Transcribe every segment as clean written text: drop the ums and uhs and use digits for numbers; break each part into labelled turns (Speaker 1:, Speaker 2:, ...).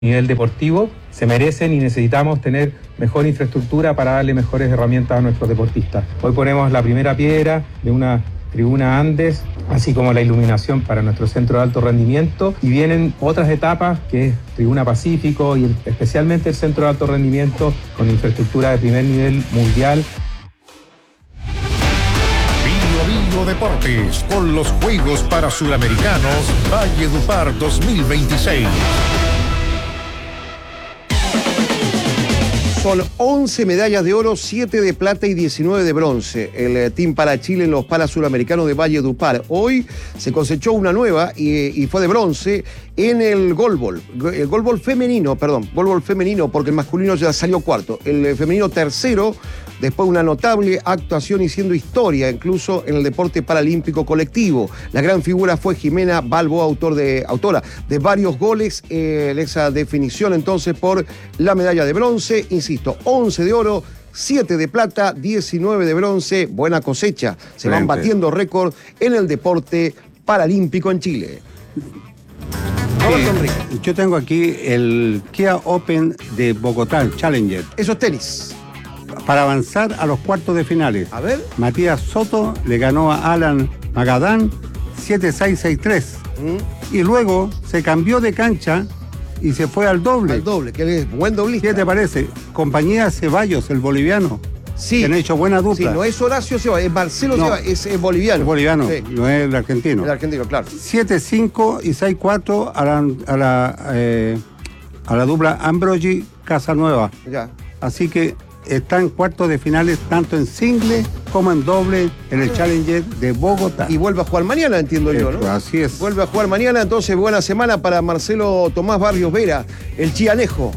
Speaker 1: nivel deportivo, se merecen y necesitamos tener mejor infraestructura para darle mejores herramientas a nuestros deportistas. Hoy ponemos la primera piedra de una tribuna Andes, así como la iluminación para nuestro centro de alto rendimiento, y vienen otras etapas que es Tribuna Pacífico y especialmente el centro de alto rendimiento con infraestructura de primer nivel mundial.
Speaker 2: Bio Deportes con los Juegos para Suramericanos Valledupar 2026.
Speaker 3: Son 11 medallas de oro, 7 de plata y 19 de bronce. El Team para Chile en los Parasuramenos de Valledupar. Hoy se cosechó una nueva y fue de bronce en el goalball. El goalball femenino, porque el masculino ya salió cuarto. El femenino tercero, después de una notable actuación y siendo historia, incluso en el deporte paralímpico colectivo. La gran figura fue Jimena Balbo, autora de varios goles en esa definición entonces por la medalla de bronce. Insisto, 11 de oro, 7 de plata, 19 de bronce. Buena cosecha. Se van batiendo récord en el deporte paralímpico en Chile.
Speaker 4: Yo tengo aquí el Kia Open de Bogotá, el Challenger.
Speaker 3: Eso es tenis.
Speaker 4: Para avanzar a los cuartos de finales.
Speaker 3: A ver.
Speaker 4: Matías Soto le ganó a Alan Magadán 7-6-6-3. Y luego se cambió de cancha y se fue al doble.
Speaker 3: Al doble, que es buen doblista.
Speaker 4: ¿Qué te parece? Compañía Ceballos, el boliviano.
Speaker 3: Sí.
Speaker 4: Que han hecho buena dupla.
Speaker 3: Sí, no es Horacio Ceballos, es Marcelo Ceballos, es boliviano.
Speaker 4: Es boliviano,
Speaker 3: sí.
Speaker 4: No es el argentino.
Speaker 3: El argentino, claro.
Speaker 4: 7-5 y 6-4 a la dupla Ambrogi Casanueva.
Speaker 3: Ya.
Speaker 4: Así que está en cuartos de finales tanto en single como en doble en el Challenger de Bogotá.
Speaker 3: Y vuelve a jugar mañana, entiendo yo, ¿no?
Speaker 4: Así es.
Speaker 3: Vuelve a jugar mañana, entonces buena semana para Marcelo Tomás Barrios Vera, el chianejo,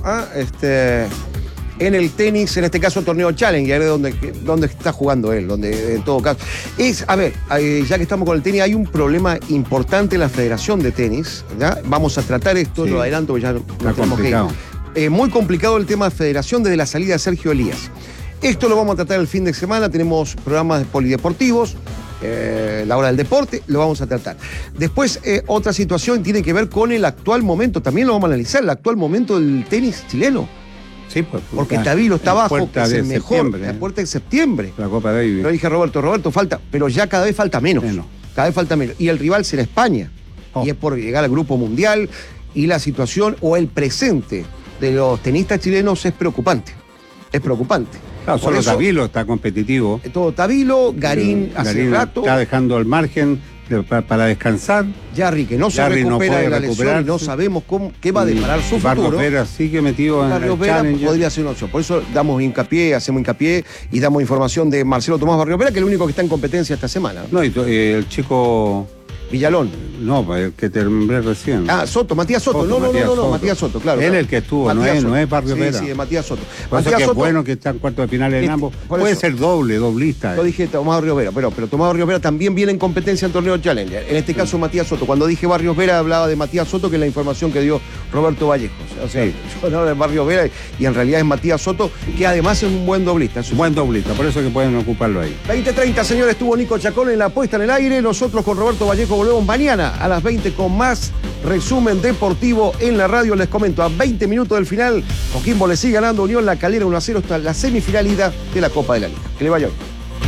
Speaker 3: en el tenis, en este caso torneo Challenger, donde está jugando él, donde en todo caso. Ya que estamos con el tenis, hay un problema importante en la Federación de Tenis, ¿ya? Vamos a tratar esto, sí. Lo adelanto, porque ya no tenemos que ir. Muy complicado el tema de federación desde la salida de Sergio Elías. Esto lo vamos a tratar el fin de semana, tenemos programas polideportivos, la hora del deporte, lo vamos a tratar. Después, otra situación tiene que ver con el actual momento, también lo vamos a analizar, el actual momento del tenis chileno.
Speaker 4: Sí, pues.
Speaker 3: Porque Tavilo está abajo, que es el mejor, la puerta de septiembre.
Speaker 4: La Copa Davis.
Speaker 3: Lo dije Roberto falta, pero ya cada vez falta menos. Cada vez falta menos. Y el rival será España. Y es por llegar al grupo mundial y la situación o el presente de los tenistas chilenos es preocupante. Es preocupante.
Speaker 4: Claro, solo Tavilo está competitivo.
Speaker 3: Todo Tavilo, Garín hace rato.
Speaker 4: Está dejando el margen para descansar.
Speaker 3: Jarry, que no se recupera de la lesión y no sabemos qué va a deparar su futuro.
Speaker 4: Barrios Vera sigue metido en el Challenger.
Speaker 3: Podría ser una opción. Por eso hacemos hincapié y damos información de Marcelo Tomás Barrios Vera, que es el único que está en competencia esta semana.
Speaker 4: No, y el chico
Speaker 3: Villalón.
Speaker 4: No, el que te nombré recién.
Speaker 3: Soto, Matías Soto. No, Matías Soto, claro.
Speaker 4: Él el que estuvo, no es Barrio Vera.
Speaker 3: Sí, Matías Soto.
Speaker 4: Por eso que es bueno que está en cuartos de finales en ambos. Puede ser doblista.
Speaker 3: Yo dije Tomás Barrios Vera, pero Tomás Barrios Vera también viene en competencia en torneo Challenger. En este caso, Matías Soto. Cuando dije Barrios Vera, hablaba de Matías Soto, que es la información que dio Roberto Vallejos. O sea, yo hablaba de Barrios Vera y en realidad es Matías Soto, que además es un buen doblista.
Speaker 4: Buen doblista, por eso que pueden ocuparlo ahí.
Speaker 3: 20:30, señores, estuvo Nico Chacón en la puesta en el aire. Nosotros con Roberto Vallejo volvemos mañana a las 20 con más resumen deportivo en la radio. Les comento, a 20 minutos del final, Coquimbo le sigue ganando Unión La Calera 1-0 hasta la semifinal ida de la Copa de la Liga. Que le vaya bien.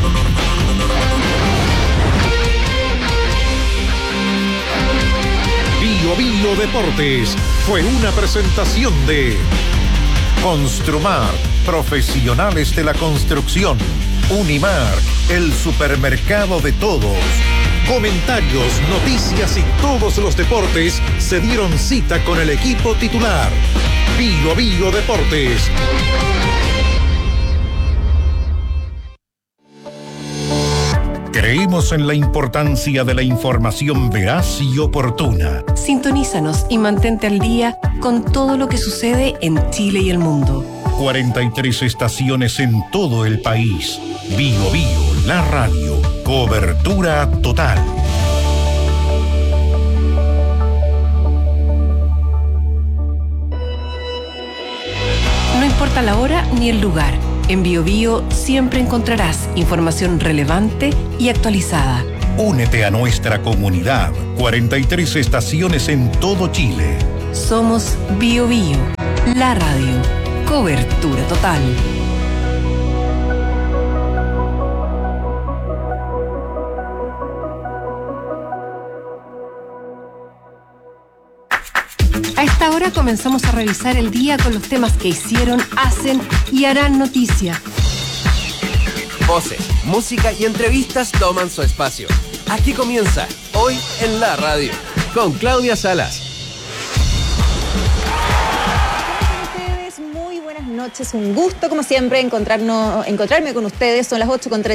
Speaker 2: Bio Deportes fue una presentación de Construmar, profesionales de la construcción. Unimar, el supermercado de todos. Comentarios, noticias y todos los deportes se dieron cita con el equipo titular. Bio Deportes. Creemos en la importancia de la información veraz y oportuna.
Speaker 5: Sintonízanos y mantente al día con todo lo que sucede en Chile y el mundo.
Speaker 2: 43 estaciones en todo el país. Bio, la radio. Cobertura total.
Speaker 5: No importa la hora ni el lugar. En Bio siempre encontrarás información relevante y actualizada.
Speaker 2: Únete a nuestra comunidad. 43 estaciones en todo Chile.
Speaker 5: Somos Bio Bio, la radio. Cobertura total. A esta hora comenzamos a revisar el día con los temas que hicieron, hacen y harán noticia.
Speaker 6: Voces, música y entrevistas toman su espacio. Aquí comienza Hoy en la Radio, con Claudia Salas.
Speaker 7: Noches, un gusto como siempre encontrarme con ustedes. Son las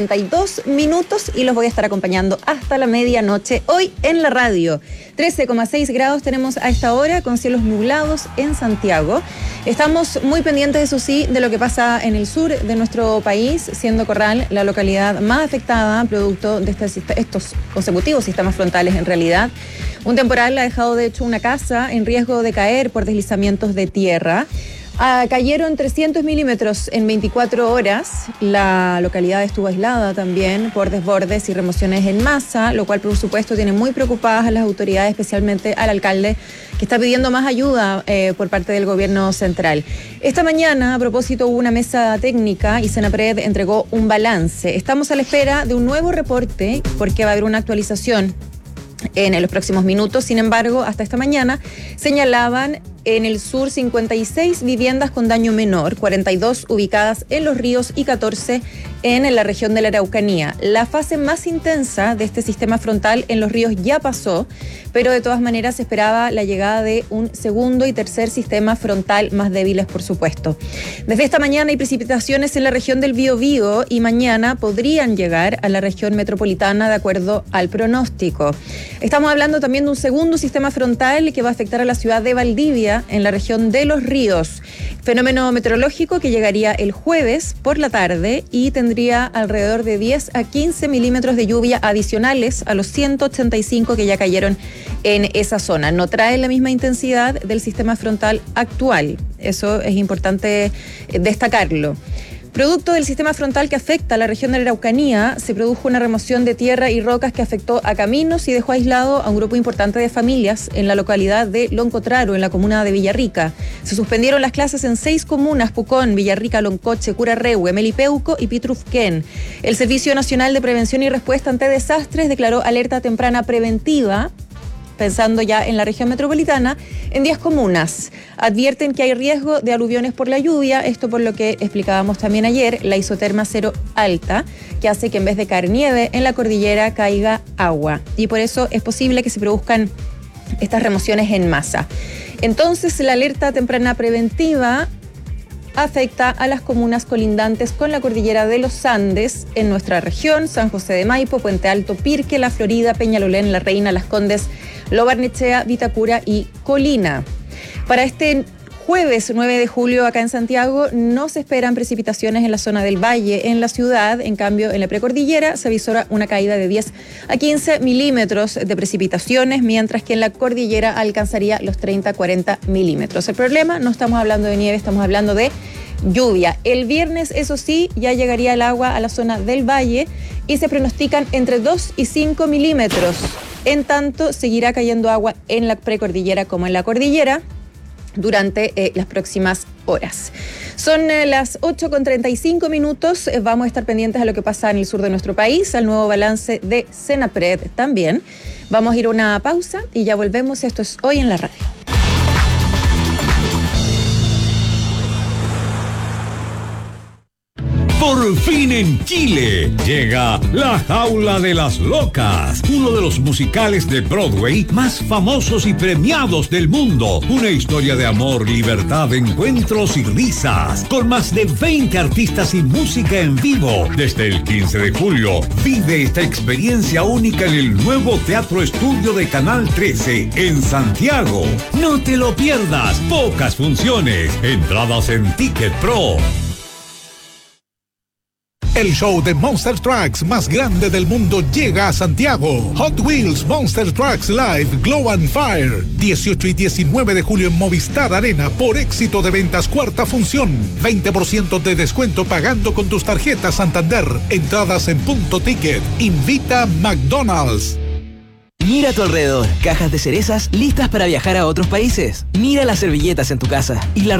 Speaker 7: 8:32 y los voy a estar acompañando hasta la medianoche hoy en la radio. 13,6 grados tenemos a esta hora con cielos nublados en Santiago. Estamos muy pendientes, eso sí, de lo que pasa en el sur de nuestro país, siendo Corral la localidad más afectada producto de estos consecutivos sistemas frontales en realidad. Un temporal ha dejado de hecho una casa en riesgo de caer por deslizamientos de tierra. Cayeron 300 milímetros en 24 horas. La localidad estuvo aislada también por desbordes y remociones en masa, lo cual por supuesto tiene muy preocupadas a las autoridades, especialmente al alcalde, que está pidiendo más ayuda por parte del gobierno central. Esta mañana, a propósito, hubo una mesa técnica y Senapred entregó un balance. Estamos a la espera de un nuevo reporte porque va a haber una actualización en los próximos minutos. Sin embargo, hasta esta mañana señalaban en el sur 56 viviendas con daño menor, 42 ubicadas en Los Ríos y 14 en la región de la Araucanía. La fase más intensa de este sistema frontal en Los Ríos ya pasó, pero de todas maneras se esperaba la llegada de un segundo y tercer sistema frontal más débiles, por supuesto. Desde esta mañana hay precipitaciones en la región del Biobío y mañana podrían llegar a la región metropolitana de acuerdo al pronóstico. Estamos hablando también de un segundo sistema frontal que va a afectar a la ciudad de Valdivia, en la región de Los Ríos. Fenómeno meteorológico que llegaría el jueves por la tarde y tendría alrededor de 10 a 15 milímetros de lluvia adicionales a los 185 que ya cayeron en esa zona. No trae la misma intensidad del sistema frontal actual. Eso es importante destacarlo. Producto del sistema frontal que afecta a la región de la Araucanía, se produjo una remoción de tierra y rocas que afectó a caminos y dejó aislado a un grupo importante de familias en la localidad de Loncotraro, en la comuna de Villarrica. Se suspendieron las clases en 6 comunas: Pucón, Villarrica, Loncoche, Curarrehue, Melipeuco y Pitrufquén. El Servicio Nacional de Prevención y Respuesta ante Desastres declaró alerta temprana preventiva, pensando ya en la región metropolitana, en 10 comunas. Advierten que hay riesgo de aluviones por la lluvia, esto por lo que explicábamos también ayer, la isoterma cero alta, que hace que en vez de caer nieve en la cordillera caiga agua. Y por eso es posible que se produzcan estas remociones en masa. Entonces, la alerta temprana preventiva afecta a las comunas colindantes con la cordillera de los Andes en nuestra región: San José de Maipo, Puente Alto, Pirque, La Florida, Peñalolén, La Reina, Las Condes, Lo Barnechea, Vitacura y Colina. Para este jueves 9 de julio acá en Santiago no se esperan precipitaciones en la zona del valle, en la ciudad. En cambio, en la precordillera se avisora una caída de 10 a 15 milímetros de precipitaciones, mientras que en la cordillera alcanzaría los 30 a 40 milímetros. El problema, no estamos hablando de nieve, estamos hablando de lluvia. El viernes, eso sí, ya llegaría el agua a la zona del valle y se pronostican entre 2 y 5 milímetros. En tanto, seguirá cayendo agua en la precordillera como en la cordillera durante las próximas horas. Son las 8:35. Vamos a estar pendientes a lo que pasa en el sur de nuestro país, al nuevo balance de Senapred también. Vamos a ir a una pausa y ya volvemos. Esto es Hoy en la Radio.
Speaker 8: Por fin en Chile llega La Jaula de las Locas, uno de los musicales de Broadway más famosos y premiados del mundo. Una historia de amor, libertad, encuentros y risas, con más de 20 artistas y música en vivo. Desde el 15 de julio, vive esta experiencia única en el nuevo Teatro Estudio de Canal 13 en Santiago. No te lo pierdas, pocas funciones, entradas en Ticket Pro.
Speaker 9: El show de Monster Trucks más grande del mundo llega a Santiago. Hot Wheels Monster Trucks Live Glow and Fire. 18 y 19 de julio en Movistar Arena por éxito de ventas, cuarta función. 20% de descuento pagando con tus tarjetas Santander. Entradas en Punto Ticket. Invita McDonald's.
Speaker 10: Mira a tu alrededor, cajas de cerezas listas para viajar a otros países. Mira las servilletas en tu casa y la